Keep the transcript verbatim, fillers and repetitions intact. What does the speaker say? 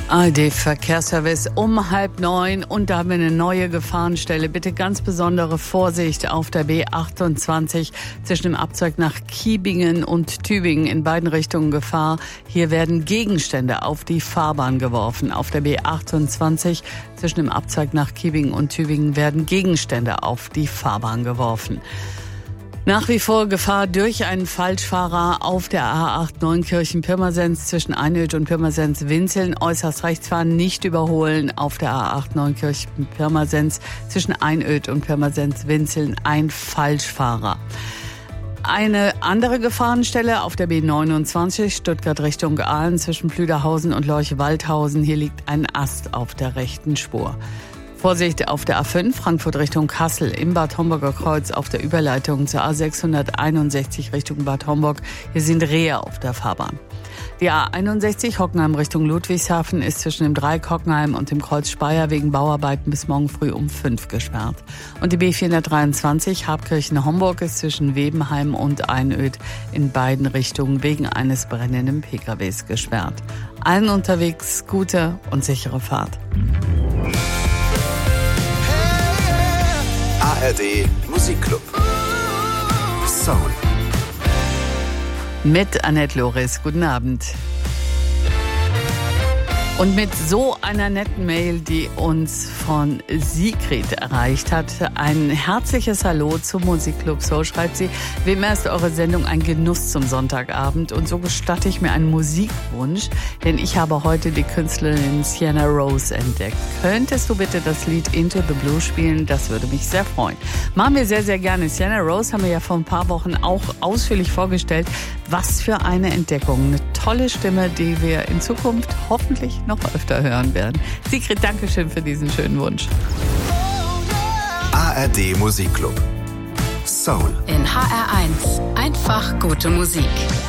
A R D-Verkehrsservice um halb neun und da haben wir eine neue Gefahrenstelle. Bitte ganz besondere Vorsicht auf der B achtundzwanzig zwischen dem Abzweig nach Kiebingen und Tübingen, in beiden Richtungen Gefahr. Hier werden Gegenstände auf die Fahrbahn geworfen. Auf der B achtundzwanzig zwischen dem Abzweig nach Kiebingen und Tübingen werden Gegenstände auf die Fahrbahn geworfen. Nach wie vor Gefahr durch einen Falschfahrer auf der A acht Neunkirchen-Pirmasens zwischen Einöd und Pirmasens-Winzeln. Äußerst rechts fahren, nicht überholen. Auf der A acht Neunkirchen-Pirmasens zwischen Einöd und Pirmasens-Winzeln ein Falschfahrer. Eine andere Gefahrenstelle auf der B neunundzwanzig Stuttgart Richtung Aalen zwischen Plüderhausen und Lorch-Waldhausen. Hier liegt ein Ast auf der rechten Spur. Vorsicht auf der A fünf, Frankfurt Richtung Kassel, im Bad Homburger Kreuz auf der Überleitung zur A sechshunderteinundsechzig Richtung Bad Homburg. Hier sind Rehe auf der Fahrbahn. Die A einundsechzig Hockenheim Richtung Ludwigshafen ist zwischen dem Dreieck Hockenheim und dem Kreuz Speyer wegen Bauarbeiten bis morgen früh um fünf gesperrt. Und die B vierhundertdreiundzwanzig Habkirchen-Homburg ist zwischen Webenheim und Einöd in beiden Richtungen wegen eines brennenden P K Ws gesperrt. Allen unterwegs gute und sichere Fahrt. A R D Musikclub Soul mit Annette Loris. Guten Abend. Und mit so einer netten Mail, die uns von Sigrid erreicht hat, ein herzliches Hallo zum Musikclub Soul, schreibt sie. Wie immer ist eure Sendung ein Genuss zum Sonntagabend und so gestatte ich mir einen Musikwunsch, denn ich habe heute die Künstlerin Sienna Rose entdeckt. Könntest du bitte das Lied Into the Blue spielen? Das würde mich sehr freuen. Machen wir sehr, sehr gerne. Sienna Rose haben wir ja vor ein paar Wochen auch ausführlich vorgestellt. Was für eine Entdeckung. Eine tolle Stimme, die wir in Zukunft hoffentlich noch öfter hören werden. Sigrid, danke schön für diesen schönen Wunsch. A R D Musikclub Soul in H R eins. Einfach gute Musik.